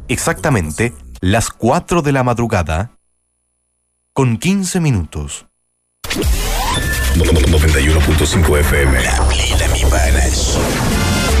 Exactamente las 4 de la madrugada, con 15 minutos. 91.5 FM. La plena, mi panas.